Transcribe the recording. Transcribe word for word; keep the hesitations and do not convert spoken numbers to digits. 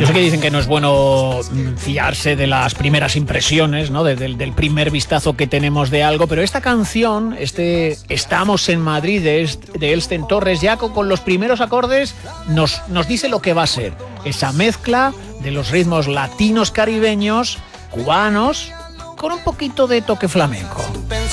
sé que dicen que no es bueno fiarse de las primeras impresiones, ¿no? De, del, del primer vistazo que tenemos de algo, pero esta canción, este Estamos en Madrid de, de Elsten Torres, ya con, con los primeros acordes nos, nos dice lo que va a ser. Esa mezcla de los ritmos latinos caribeños, cubanos, con un poquito de toque flamenco.